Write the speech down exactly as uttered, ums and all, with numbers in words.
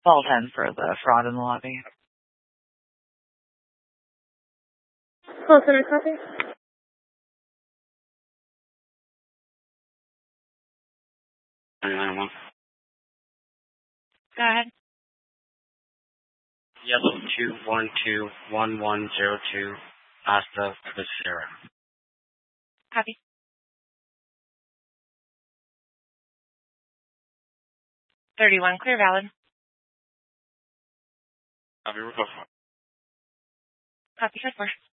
Ball ten for the fraud in the lobby. Call center copy. nine one. Go ahead. Yellow two one two one one zero two. Asta Becerra. Copy. thirty-one, clear valid. Copy, report. Copy, four.